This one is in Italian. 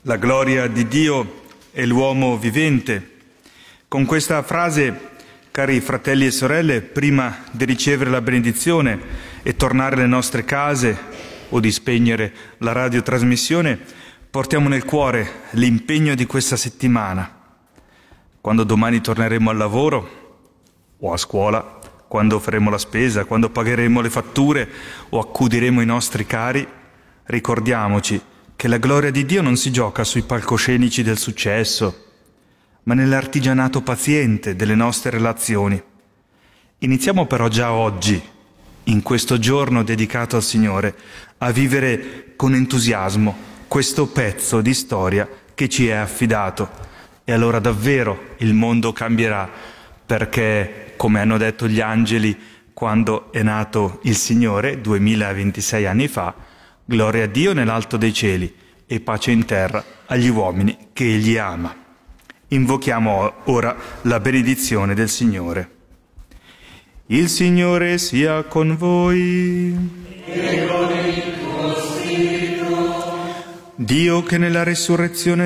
La gloria di Dio è l'uomo vivente. Con questa frase, cari fratelli e sorelle, prima di ricevere la benedizione e tornare alle nostre case o di spegnere la radiotrasmissione, portiamo nel cuore l'impegno di questa settimana. Quando domani torneremo al lavoro o a scuola, quando faremo la spesa, quando pagheremo le fatture o accudiremo i nostri cari, ricordiamoci che la gloria di Dio non si gioca sui palcoscenici del successo, ma nell'artigianato paziente delle nostre relazioni. Iniziamo però già oggi, in questo giorno dedicato al Signore, a vivere con entusiasmo questo pezzo di storia che ci è affidato. E allora davvero il mondo cambierà, perché, come hanno detto gli angeli quando è nato il Signore 2026 anni fa, gloria a Dio nell'alto dei cieli e pace in terra agli uomini che Egli ama. Invochiamo ora la benedizione del Signore. Il Signore sia con voi. E con il tuo spirito. Dio che nella resurrezione